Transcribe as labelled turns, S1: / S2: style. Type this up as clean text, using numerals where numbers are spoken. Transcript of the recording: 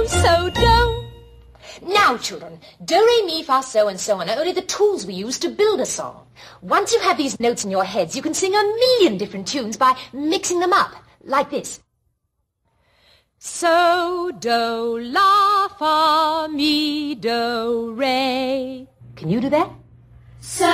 S1: So, do.
S2: Now, children, do, re, mi, fa, so, and so on are only the tools we use to build a song. Once you have these notes in your heads, you can sing a million different tunes by mixing them up, like this.
S1: So, do, la, fa, mi, do, re.
S2: Can you do that?